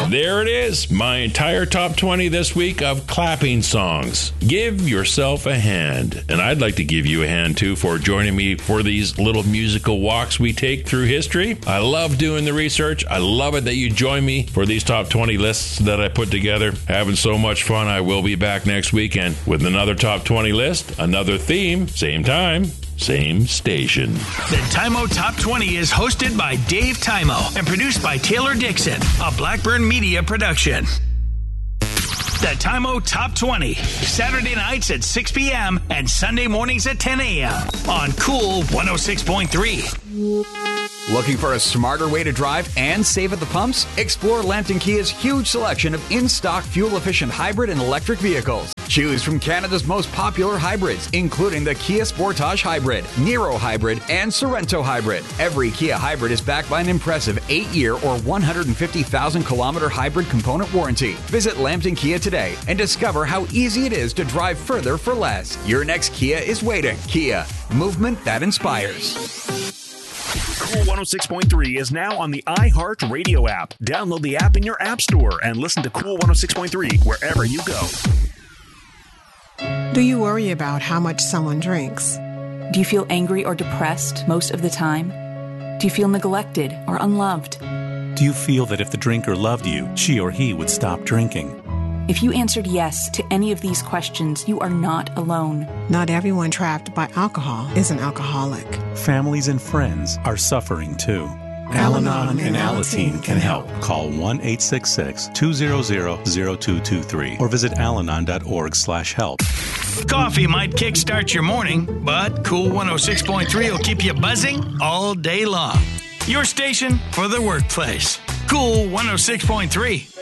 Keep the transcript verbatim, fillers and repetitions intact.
There it is, my entire top twenty this week of clapping songs. Give yourself a hand. And I'd like to give you a hand, too, for joining me for these little musical walks we take through history. I love doing the research. I love it that you join me for these top twenty lists that I put together. Having so much fun. I will be back next weekend with another top twenty list, another theme, same time, same station. The Timo Top twenty is hosted by Dave Timo and produced by Taylor Dixon, a Blackburn Media production. The Timo Top twenty, Saturday nights at six p.m. and Sunday mornings at ten a.m. on Cool one oh six point three. Looking for a smarter way to drive and save at the pumps? Explore Lambton Kia's huge selection of in-stock fuel-efficient hybrid and electric vehicles. Choose from Canada's most popular hybrids, including the Kia Sportage Hybrid, Niro Hybrid, and Sorento Hybrid. Every Kia hybrid is backed by an impressive eight-year or one hundred fifty thousand kilometer hybrid component warranty. Visit Lambton Kia today and discover how easy it is to drive further for less. Your next Kia is waiting. Kia, movement that inspires. Cool one oh six point three is now on the iHeart Radio app. Download the app in your app store and listen to Cool one oh six point three wherever you go. Do you worry about how much someone drinks? Do you feel angry or depressed most of the time? Do you feel neglected or unloved? Do you feel that if the drinker loved you, she or he would stop drinking? If you answered yes to any of these questions, you are not alone. Not everyone trapped by alcohol is an alcoholic. Families and friends are suffering too. Al-Anon and Alateen can help. Call one eight six six, two hundred, zero two two three or visit alanon dot org slash help. Coffee might kickstart your morning, but Cool one oh six point three will keep you buzzing all day long. Your station for the workplace. Cool one oh six point three.